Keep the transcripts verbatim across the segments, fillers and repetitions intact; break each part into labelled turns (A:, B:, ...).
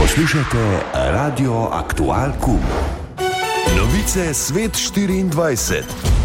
A: Poslušajte Radio Aktual Kum. Novice Svet štiriindvajset.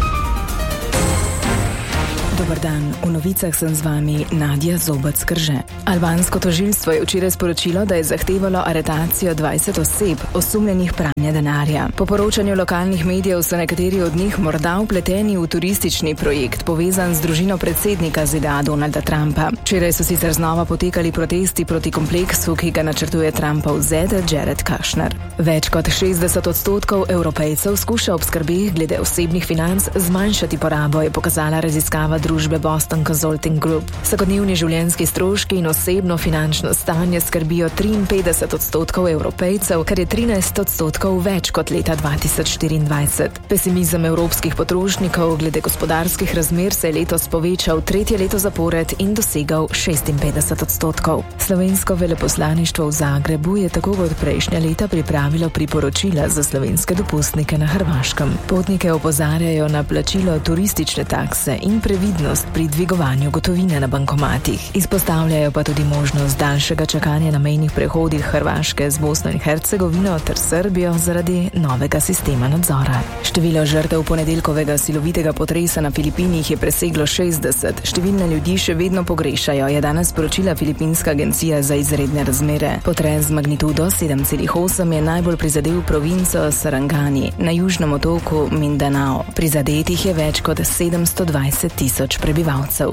B: Dobar dan, v novicah sem z vami Nadja Zobec-Krže. Albansko tožilstvo je včeraj sporočilo, da je zahtevalo aretacijo dvajset oseb, osumljenih pranja denarja. Po poročanju lokalnih medijev so nekateri od njih morda vpleteni v turistični projekt, povezan z družino predsednika Z D A Donalda Trumpa. Včeraj so sicer znova potekali protesti proti kompleksu, ki ga načrtuje Trumpov zet Jared Kushner. Več kot šestdeset odstotkov Evropejcev skuša ob skrbeh glede osebnih financ zmanjšati porabo, je pokazala raziskava družbe Boston Consulting Group. Vsakodnevni življenjski stroški in osebno finančno stanje skrbijo triinpetdeset odstotkov Evropejcev, kar je trinajst odstotkov več kot leta dva tisoč štiriindvajset. Pesimizem evropskih potrošnikov glede gospodarskih razmer se je letos povečal tretje leto zapored in dosegal šestinpetdeset odstotkov. Slovensko veleposlaništvo v Zagrebu je tako kot prejšnja leta pripravilo priporočila za slovenske dopustnike na Hrvaškem. Potnike opozarjajo na plačilo turistične takse in previdnost pri dvigovanju gotovine na bankomatih. Izpostavljajo pa tudi možnost daljšega čakanja na mejnih prehodih Hrvaške z Bosno in Hercegovino ter Srbijo zaradi novega sistema nadzora. Število žrtev ponedeljkovega silovitega potresa na Filipinih je preseglo šestdeset. Številne ljudi še vedno pogrešajo, je danes sporočila Filipinska agencija za izredne razmere. Potres z magnitudo sedem celih osem je najbolj prizadel provinco Sarangani na južnem otoku Mindanao. Prizadetih je več kot sedemsto dvajset tisoč prebivalcev.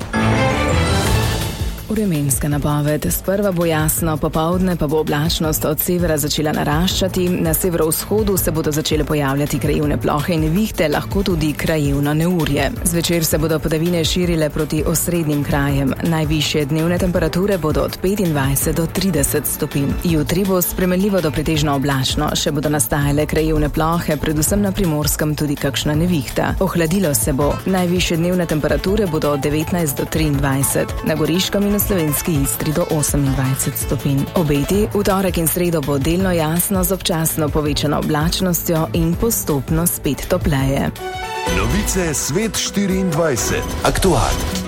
B: Vremenska napoved. Sprva bo jasno, popoldne pa bo oblačnost od severa začela naraščati, na severovzhodu se bodo začele pojavljati krajevne plohe in nevihte, lahko tudi krajevno neurje. Zvečer se bodo padavine širile proti osrednjim krajem. Najvišje dnevne temperature bodo od petindvajset do trideset stopinj. Jutri bo spremenljivo do pretežno oblačno, še bodo nastajale krajevne plohe, predvsem na Primorskem tudi kakšna nevihta. Ohladilo se bo. Najvišje dnevne temperature bodo od devetnajst do triindvajset. Na Goriškem in Slovenski Istri do osemindvajset stopinj. Obeti v torek in sredo bo delno jasno z občasno povečano oblačnostjo in postopno spet topleje.
A: Novice Svet štiriindvajset. Aktual.